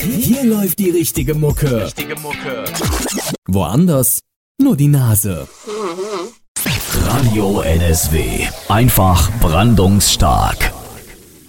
Hier läuft die richtige Mucke. Woanders nur die Nase. Radio NSW. Einfach brandungsstark.